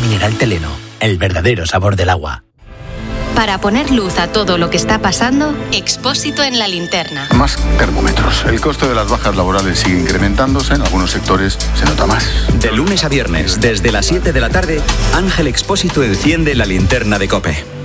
mineral Teleno, el verdadero sabor del agua. Para poner luz a todo lo que está pasando, Expósito en la linterna. Más termómetros. El coste de las bajas laborales sigue incrementándose. En algunos sectores se nota más. De lunes a viernes, desde las 7 de la tarde, Ángel Expósito enciende la linterna de COPE.